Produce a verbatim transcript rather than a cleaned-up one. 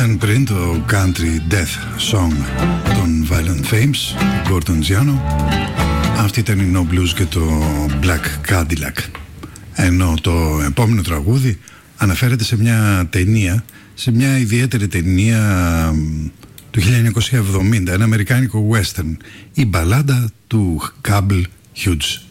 Ήταν πριν το Country Death Song των Violent Femmes, του Gordon Giano. Αυτή ήταν η No Blues και το Black Cadillac. Ενώ το επόμενο τραγούδι αναφέρεται σε μια ταινία, σε μια ιδιαίτερη ταινία του χίλια εννιακόσια εβδομήντα, ένα αμερικάνικο western, η μπαλάντα του Cable Hughes.